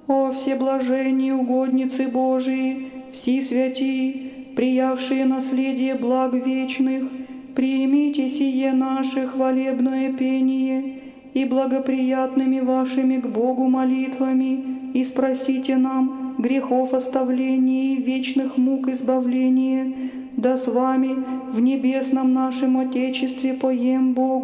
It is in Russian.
О всеблаженные угодницы Божии, все святии, приявшие наследие благ вечных, примите сие наше хвалебное пение и благоприятными вашими к Богу молитвами, и спросите нам грехов оставления и вечных мук избавления, да с вами в небесном нашем Отечестве поем Богу.